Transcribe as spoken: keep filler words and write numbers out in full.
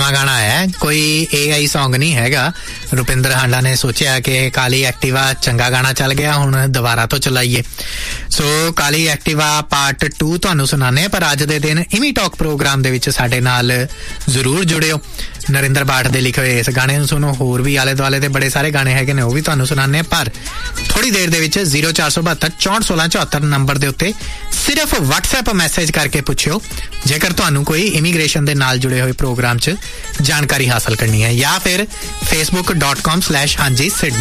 ਨਵਾਂ ਗਾਣਾ ਆਇਆ, ਕੋਈ ਏ ਆਈ ਸੌਂਗ ਨਹੀਂ ਹੈਗਾ। ਰੁਪਿੰਦਰ ਹਾਂਡਾ ਨੇ ਸੋਚਿਆ ਕਿ ਕਾਲੀ ਐਕਟਿਵਾ ਚੰਗਾ ਗਾਣਾ ਚੱਲ ਗਿਆ, ਹੁਣ ਦੁਬਾਰਾ ਤੋਂ ਚਲਾਈਏ। ਸੋ ਕਾਲੀ ਐਕਟਿਵਾ ਪਾਰਟ ਟੂ ਤੁਹਾਨੂੰ ਸੁਣਾਉਂਦੇ ਹਾਂ, ਪਰ ਅੱਜ ਦੇ ਦਿਨ ਇਮੀ ਟਾਕ ਪ੍ਰੋਗਰਾਮ ਦੇ ਵਿੱਚ ਸਾਡੇ ਨਾਲ ਜ਼ਰੂਰ ਜੁੜਿਓ। ਨਰਿੰਦਰ ਬਾਠ ਦੇ ਲਿਖੇ ਹੋਏ ਇਸ ਗਾਣੇ ਨੂੰ ਸੁਣੋ। ਹੋਰ ਵੀ ਆਲੇ ਦੁਆਲੇ ਦੇ ਬੜੇ ਸਾਰੇ ਗਾਣੇ ਹੈਗੇ ਨੇ, ਉਹ ਵੀ ਤੁਹਾਨੂੰ ਸੁਣਾਉਂਦੇ ਹਾਂ, ਪਰ ਥੋੜੀ ਦੇਰ ਦੇ ਵਿੱਚ ਜ਼ੀਰੋ ਚਾਰ ਸੌ ਬਹੱਤਰ ਚੌਂਹਠ ਸੋਲਾਂ ਚੌਹੱਤਰ ਨੰਬਰ ਦੇ ਉੱਤੇ ਸਿਰਫ ਵਟਸਐਪ ਮੈਸੇਜ ਕਰਕੇ ਪੁੱਛਿਓ ਜੇਕਰ ਤੁਹਾਨੂੰ ਕੋਈ ਇਮੀਗ੍ਰੇਸ਼ਨ ਦੇ ਨਾਲ ਜੁੜੇ ਹੋਏ ਪ੍ਰੋਗਰਾਮ 'ਚ ਜਾਣਕਾਰੀ ਹਾਸਲ ਕਰਨੀ ਹੈ, ਜਾਂ ਫਿਰ ਫੇਸਬੁੱਕ ਡਾਟ ਕਾਮ ਸਲੈਸ਼ ਹਾਂਜੀ ਸਿਡਨੀ।